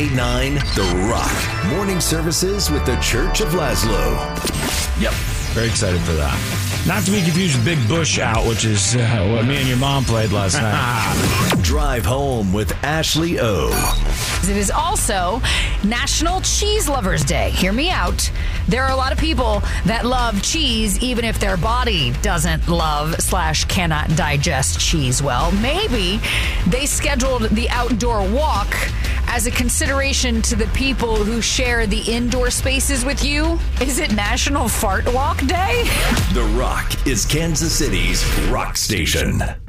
98.9 The Rock. Morning services with the Church of Laszlo. Yep. Very excited for that. Not to be confused with Big Bush Out, which is what me and your mom played last night. Drive home with Ashley O. It is also National Cheese Lovers Day. Hear me out. There are a lot of people that love cheese even if their body doesn't love/cannot digest cheese well. Maybe they scheduled the outdoor walk as a consideration to the people who share the indoor spaces with you. Is it National Fart Walk Day? The Rock is Kansas City's rock station.